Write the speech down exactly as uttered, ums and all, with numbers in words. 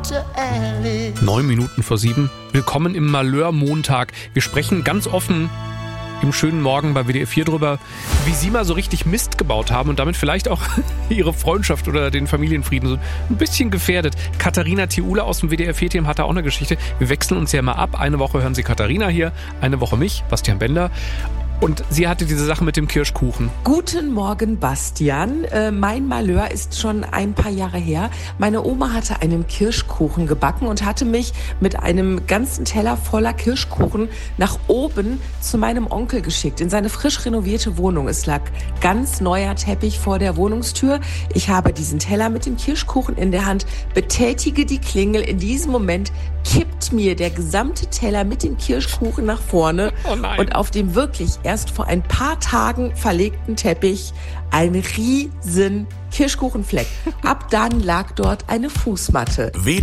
Neun Minuten vor sieben. Willkommen im Malheur-Montag. Wir sprechen ganz offen im schönen Morgen bei W D R vier drüber, wie Sie mal so richtig Mist gebaut haben und damit vielleicht auch Ihre Freundschaft oder den Familienfrieden so ein bisschen gefährdet. Katharina Thiule aus dem W D R vier Team hat da auch eine Geschichte. Wir wechseln uns ja mal ab. Eine Woche hören Sie Katharina hier, eine Woche mich, Bastian Bender. Und sie hatte diese Sache mit dem Kirschkuchen. Guten Morgen, Bastian. Äh, mein Malheur ist schon ein paar Jahre her. Meine Oma hatte einen Kirschkuchen gebacken und hatte mich mit einem ganzen Teller voller Kirschkuchen nach oben zu meinem Onkel geschickt, in seine frisch renovierte Wohnung. Es lag ganz neuer Teppich vor der Wohnungstür. Ich habe diesen Teller mit dem Kirschkuchen in der Hand, betätige die Klingel. In diesem Moment kippt mir der gesamte Teller mit dem Kirschkuchen nach vorne. Oh nein. Und auf dem wirklich erst vor ein paar Tagen verlegten Teppich ein riesen Kirschkuchenfleck. Ab dann lag dort eine Fußmatte.